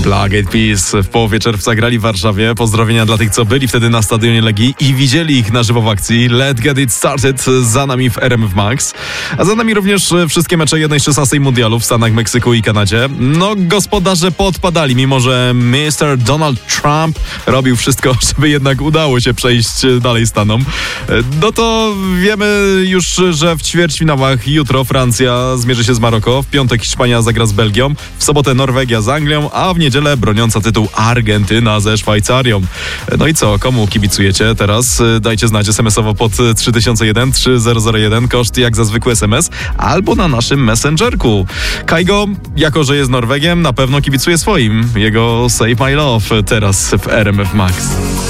Black Eyed Peas w połowie czerwca grali w Warszawie. Pozdrowienia dla tych, co byli wtedy na stadionie Legii i widzieli ich na żywo w akcji. Let's get it started za nami w RMF Max. A za nami również wszystkie mecze 1/16 mundialu w Stanach, Meksyku i Kanadzie. No, gospodarze podpadali, mimo że Mr. Donald Trump robił wszystko, żeby jednak udało się przejść dalej Stanom. No to wiemy już, że w ćwierćfinałach jutro Francja zmierzy się z Maroko, w piątek Hiszpania zagra z Belgią, w sobotę Norwegia z Anglią, a w niedzielę broniąca tytuł Argentyna ze Szwajcarią. No i co, komu kibicujecie teraz? Dajcie znać SMS-owo pod 3001 3001, koszt jak za zwykły SMS, albo na naszym Messengerku. Kaigo, jako że jest Norwegiem, na pewno kibicuje swoim. Jego Save My Love teraz w RMF Max.